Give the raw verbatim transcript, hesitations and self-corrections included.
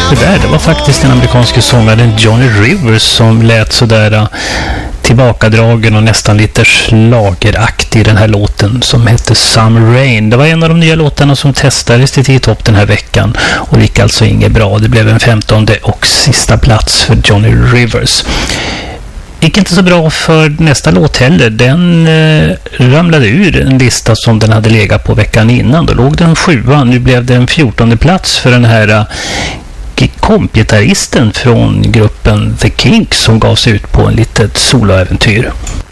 Det där, det var faktiskt den amerikanske sångaren Johnny Rivers som lät sådär tillbakadragen och nästan lite schlageraktig i den här låten som hette Summer Rain. Det var en av de nya låtarna som testades till T-topp den här veckan och det gick alltså inget bra. Det blev en femtonde och sista plats för Johnny Rivers. Gick inte så bra för nästa låt heller. Den eh, ramlade ur en lista som den hade legat på veckan innan. Då låg den sjua. Nu blev det en fjortonde plats för den här eh, kompgitarristen från gruppen The Kinks som gav sig ut på en litet soloäventyr.